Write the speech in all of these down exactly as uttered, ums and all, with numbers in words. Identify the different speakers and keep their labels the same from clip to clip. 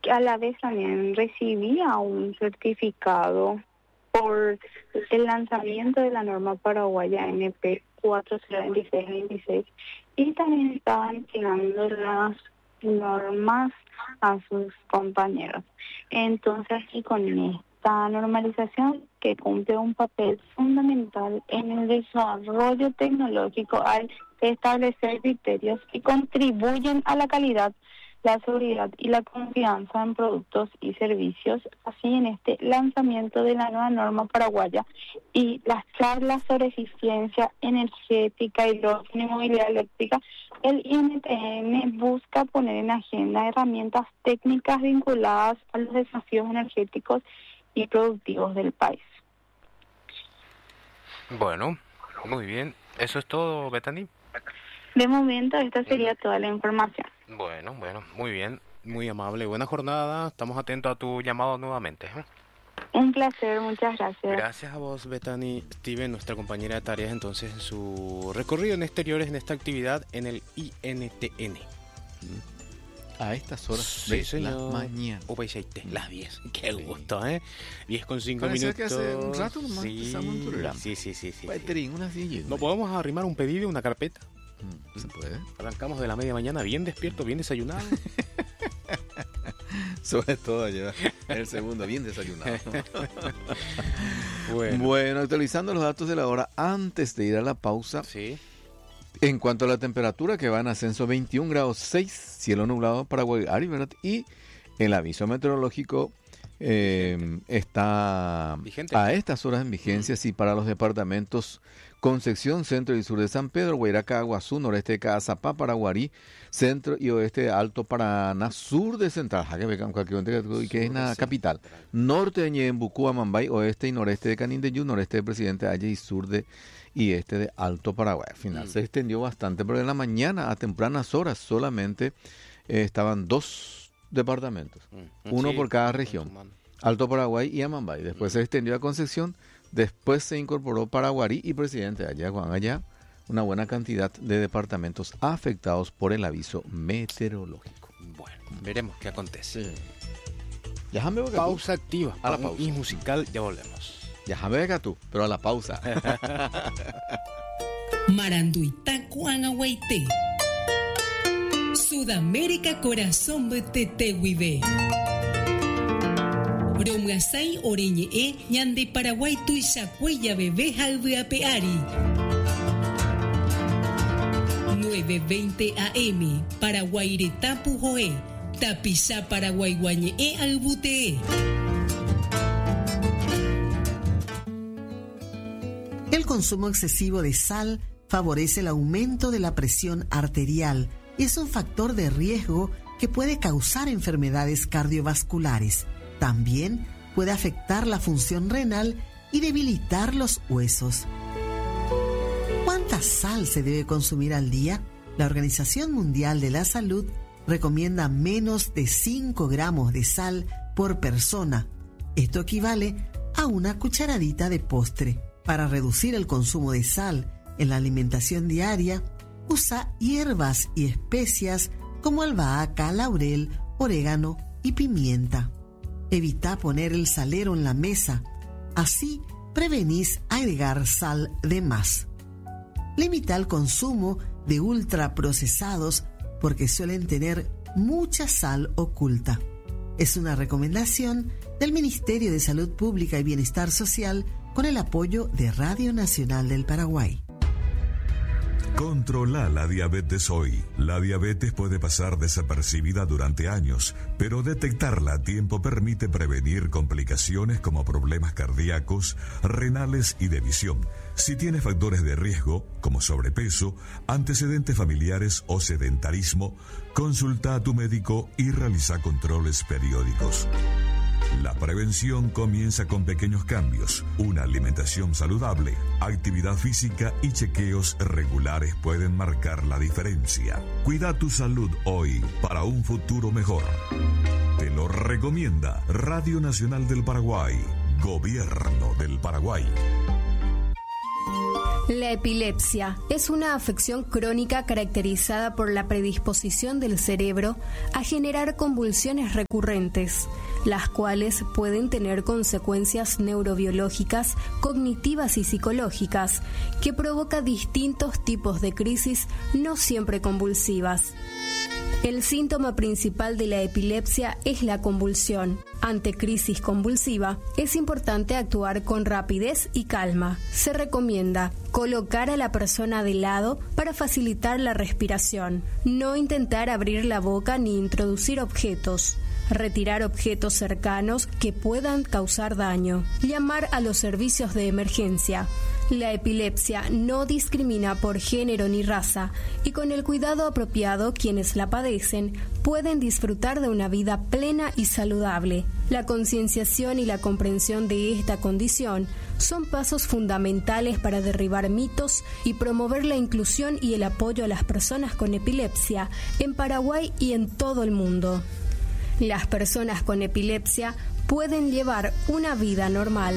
Speaker 1: que a la vez también recibía un certificado por el lanzamiento de la norma paraguaya N P cuatro cero dos seis veintiséis, y también estaban entregando las normas a sus compañeros. Entonces, y con esta normalización que cumple un papel fundamental en el desarrollo tecnológico al establecer criterios que contribuyen a la calidad, la seguridad y la confianza en productos y servicios, así en este lanzamiento de la nueva norma paraguaya y las charlas sobre eficiencia energética, hidrógeno y movilidad eléctrica, el I N T N busca poner en agenda herramientas técnicas vinculadas a los desafíos energéticos y productivos del país.
Speaker 2: Bueno, muy bien. ¿Eso es todo, Bethany?
Speaker 1: De momento, esta sería toda la información.
Speaker 2: Bueno, bueno, muy bien, muy amable. Buena jornada, estamos atentos a tu llamado nuevamente, ¿eh?
Speaker 1: Un placer, muchas gracias.
Speaker 2: Gracias a vos, Bethany Steven, nuestra compañera de tareas, entonces, en su recorrido en exteriores en esta actividad en el I N T N.
Speaker 3: A estas horas
Speaker 2: sí,
Speaker 3: de la mañana.
Speaker 2: O seis, las diez. Qué sí. gusto, ¿eh? diez con cinco minutos.
Speaker 3: Que hace un rato nomás
Speaker 2: sí,
Speaker 3: empezamos un programa.
Speaker 2: Sí, sí, sí. sí,
Speaker 3: sí. Una silla,
Speaker 2: ¿No podemos arrimar un pedido, una carpeta?
Speaker 3: ¿Se puede?
Speaker 2: Arrancamos de la media mañana bien despierto, bien desayunado.
Speaker 3: Sobre todo ya el segundo, bien desayunado. bueno. bueno, actualizando los datos de la hora antes de ir a la pausa.
Speaker 2: Sí.
Speaker 3: En cuanto a la temperatura, que va en ascenso veintiún grados seis, cielo nublado para Guayari, ¿verdad? Y el aviso meteorológico eh, está
Speaker 2: vigente
Speaker 3: a estas horas en vigencia, mm. sí, para los departamentos Concepción, centro y sur de San Pedro, Guairaca, Aguazú, noreste de Cazapá, Paraguarí, centro y oeste de Alto Paraná, sur de Central, y que es la capital, norte de Ñembucú, Amambay, oeste y noreste de Canindeyú, noreste de Presidente Valle y sur de y este de Alto Paraguay. Al final mm. se extendió bastante, pero en la mañana a tempranas horas solamente eh, estaban dos departamentos, mm. uno sí, por cada región, Alto Paraguay y Amambay. Después mm. se extendió a Concepción, después se incorporó Paraguarí y Presidente allá, Juan, allá, una buena cantidad de departamentos afectados por el aviso meteorológico.
Speaker 2: Bueno, veremos qué acontece. Sí.
Speaker 3: Déjame ver
Speaker 2: pausa activa,
Speaker 3: a la pausa.
Speaker 2: Y musical, ya volvemos.
Speaker 3: Déjame ver tú, pero a la pausa.
Speaker 4: Maranduita Cuangahuaite. Sudamérica Corazón Tetehuive. Romgasai Oreñe E Ñande Paraguay Tuisacuella Bebé Jalveapeari. nueve veinte A M Paraguairetapu Joe. Tapisa Paraguay Guañe E Albute.
Speaker 5: El consumo excesivo de sal favorece el aumento de la presión arterial y es un factor de riesgo que puede causar enfermedades cardiovasculares. También puede afectar la función renal y debilitar los huesos. ¿Cuánta sal se debe consumir al día? La Organización Mundial de la Salud recomienda menos de cinco gramos de sal por persona. Esto equivale a una cucharadita de postre. Para reducir el consumo de sal en la alimentación diaria, usa hierbas y especias como albahaca, laurel, orégano y pimienta. Evita poner el salero en la mesa, así prevenís agregar sal de más. Limita el consumo de ultraprocesados porque suelen tener mucha sal oculta. Es una recomendación del Ministerio de Salud Pública y Bienestar Social con el apoyo de Radio Nacional del Paraguay.
Speaker 6: Controla la diabetes hoy. La diabetes puede pasar desapercibida durante años, pero detectarla a tiempo permite prevenir complicaciones como problemas cardíacos, renales y de visión. Si tienes factores de riesgo, como sobrepeso, antecedentes familiares o sedentarismo, consulta a tu médico y realiza controles periódicos. La prevención comienza con pequeños cambios, una alimentación saludable, actividad física y chequeos regulares pueden marcar la diferencia. Cuida tu salud hoy para un futuro mejor. Te lo recomienda Radio Nacional del Paraguay, Gobierno del Paraguay.
Speaker 7: La epilepsia es una afección crónica caracterizada por la predisposición del cerebro a generar convulsiones recurrentes, las cuales pueden tener consecuencias neurobiológicas, cognitivas y psicológicas, que provoca distintos tipos de crisis no siempre convulsivas. El síntoma principal de la epilepsia es la convulsión. Ante crisis convulsiva, es importante actuar con rapidez y calma. Se recomienda colocar a la persona de lado para facilitar la respiración. No intentar abrir la boca ni introducir objetos. Retirar objetos cercanos que puedan causar daño. Llamar a los servicios de emergencia. La epilepsia no discrimina por género ni raza, y con el cuidado apropiado quienes la padecen pueden disfrutar de una vida plena y saludable. La concienciación y la comprensión de esta condición son pasos fundamentales para derribar mitos y promover la inclusión y el apoyo a las personas con epilepsia en Paraguay y en todo el mundo. Las personas con epilepsia pueden llevar una vida normal.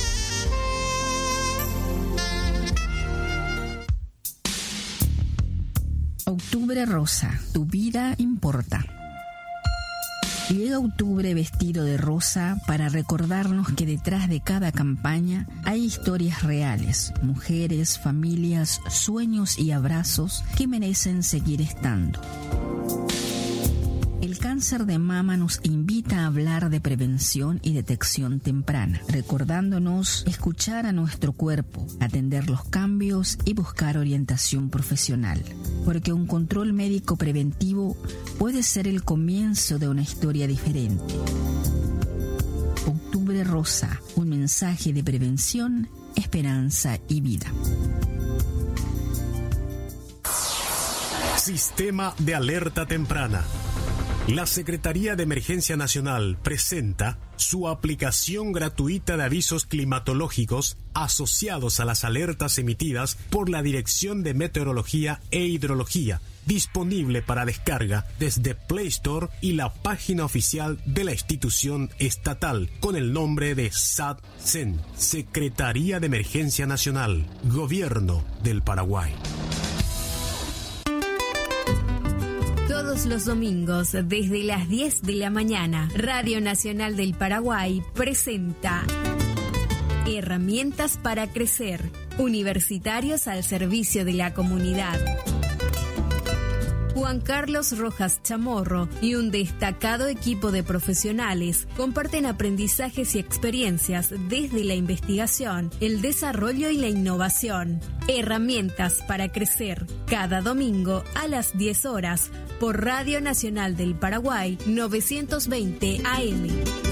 Speaker 8: Octubre rosa, tu vida importa. Llega octubre vestido de rosa para recordarnos que detrás de cada campaña hay historias reales, mujeres, familias, sueños y abrazos que merecen seguir estando. El cáncer de mama nos invita a hablar de prevención y detección temprana, recordándonos escuchar a nuestro cuerpo, atender los cambios y buscar orientación profesional, porque un control médico preventivo puede ser el comienzo de una historia diferente. Octubre Rosa, un mensaje de prevención, esperanza y vida.
Speaker 9: Sistema de alerta temprana. La Secretaría de Emergencia Nacional presenta su aplicación gratuita de avisos climatológicos asociados a las alertas emitidas por la Dirección de Meteorología e Hidrología, disponible para descarga desde Play Store y la página oficial de la institución estatal, con el nombre de SATCEN, Secretaría de Emergencia Nacional, Gobierno del Paraguay.
Speaker 7: Todos los domingos, desde las diez de la mañana, Radio Nacional del Paraguay presenta Herramientas para Crecer, universitarios al servicio de la comunidad. Juan Carlos Rojas Chamorro y un destacado equipo de profesionales comparten aprendizajes y experiencias desde la investigación, el desarrollo y la innovación. Herramientas para Crecer, cada domingo a las diez horas por Radio Nacional del Paraguay novecientos veinte A M.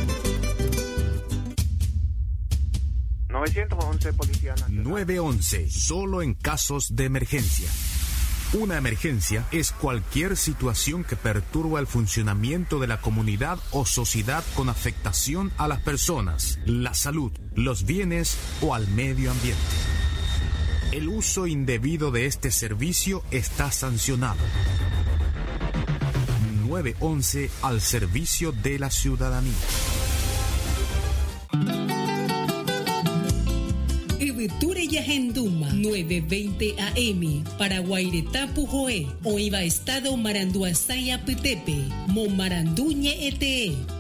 Speaker 10: novecientos once Policía Nacional.
Speaker 9: nueve once, solo en casos de emergencia. Una emergencia es cualquier situación que perturba el funcionamiento de la comunidad o sociedad con afectación a las personas, la salud, los bienes o al medio ambiente. El uso indebido de este servicio está sancionado. nueve once al servicio de la ciudadanía.
Speaker 4: Eveture Yahenduma, novecientos veinte A M, Paraguairetapu Joe, Oiva Estado Maranduasaya Petepe, Momaranduñe E T E.